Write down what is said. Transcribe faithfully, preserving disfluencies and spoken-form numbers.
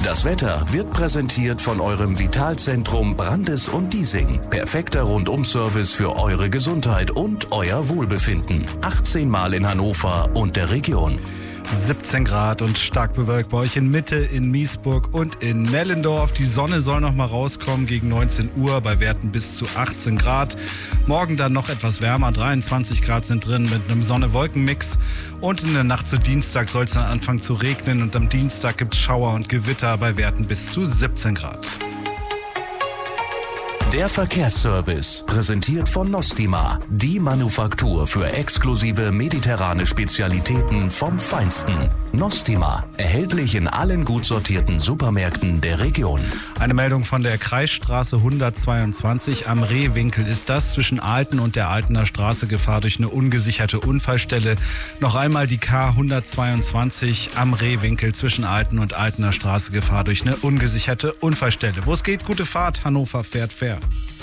Das Wetter wird präsentiert von eurem Vitalzentrum Brandes und Diesing. Perfekter Rundum-Service für eure Gesundheit und euer Wohlbefinden. achtzehn Mal in Hannover und der Region. siebzehn Grad und stark bewölkt bei euch in Mitte, in Miesburg und in Mellendorf. Die Sonne soll noch mal rauskommen gegen neunzehn Uhr bei Werten bis zu achtzehn Grad. Morgen dann noch etwas wärmer, dreiundzwanzig Grad sind drin mit einem Sonne-Wolken-Mix. Und in der Nacht zu Dienstag soll es dann anfangen zu regnen und am Dienstag gibt es Schauer und Gewitter bei Werten bis zu siebzehn Grad. Der Verkehrsservice, präsentiert von Nostima, die Manufaktur für exklusive mediterrane Spezialitäten vom Feinsten. Nostima, erhältlich in allen gut sortierten Supermärkten der Region. Eine Meldung von der Kreisstraße hundertzweiundzwanzig am Rehwinkel ist das. Zwischen Alten und der Altener Straße Gefahr durch eine ungesicherte Unfallstelle. Noch einmal die K hundertzweiundzwanzig am Rehwinkel zwischen Alten und Altener Straße Gefahr durch eine ungesicherte Unfallstelle. Wo es geht, gute Fahrt, Hannover fährt fair.